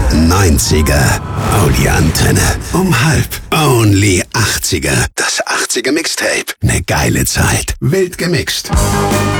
90er. Oh, die Antenne. Um 1:30. Only 80er. Das 80er Mixtape. Ne geile Zeit. Wild gemixt.